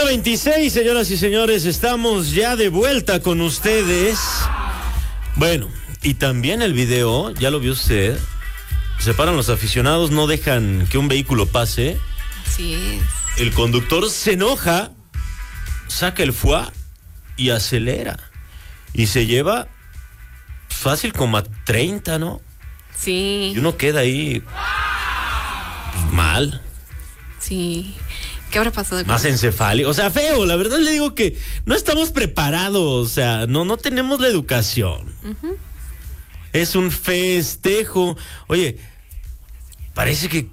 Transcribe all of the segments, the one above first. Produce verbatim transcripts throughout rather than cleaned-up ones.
veintiséis, señoras y señores, estamos ya de vuelta con ustedes. Bueno, y también el video, ya lo vio usted, se paran los aficionados, no dejan que un vehículo pase. Así es. El conductor se enoja, saca el fuá y acelera. Y se lleva fácil como a treinta, ¿no? Sí. Y uno queda ahí pues, mal. Sí. ¿Qué habrá pasado? Más encefálico, o sea, feo, la verdad le digo que no estamos preparados, o sea, no, no tenemos la educación. Uh-huh. Es un festejo. Oye, parece que...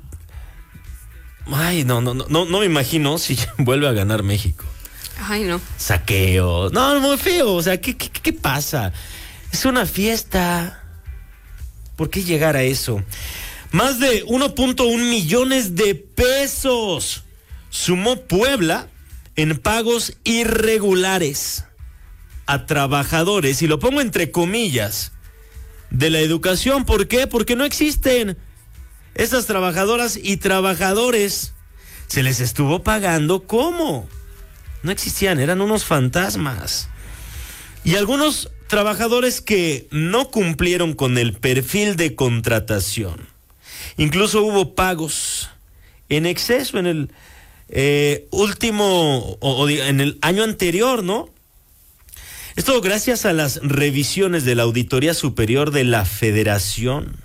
Ay, no, no, no, no, no me imagino si vuelve a ganar México. Ay, no. Saqueo. No, muy feo, o sea, ¿qué, qué, qué pasa? Es una fiesta. ¿Por qué llegar a eso? Más de uno punto uno millones de pesos sumó Puebla en pagos irregulares a trabajadores, y lo pongo entre comillas, de la educación. ¿Por qué? Porque no existen. Esas trabajadoras y trabajadores se les estuvo pagando. ¿Cómo? No existían, eran unos fantasmas. Y algunos trabajadores que no cumplieron con el perfil de contratación. Incluso hubo pagos en exceso en el eh, último, o, o en el año anterior, ¿no? Esto gracias a las revisiones de la Auditoría Superior de la Federación.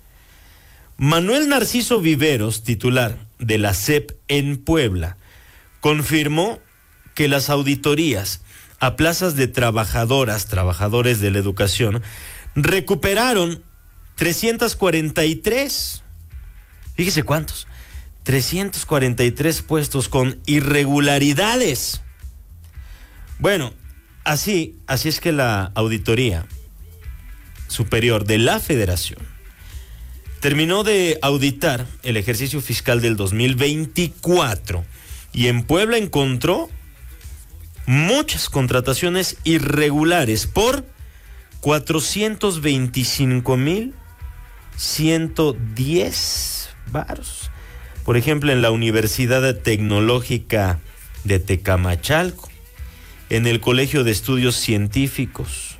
Manuel Narciso Viveros, titular de la S E P en Puebla, confirmó que las auditorías a plazas de trabajadoras, trabajadores de la educación, recuperaron trescientos cuarenta y tres, fíjese cuántos, trescientos cuarenta y tres puestos con irregularidades. Bueno, así, así es que la Auditoría Superior de la Federación terminó de auditar el ejercicio fiscal del dos mil veinticuatro y en Puebla encontró muchas contrataciones irregulares por cuatrocientos veinticinco mil ciento diez varos. Por ejemplo, en la Universidad Tecnológica de Tecamachalco, en el Colegio de Estudios Científicos,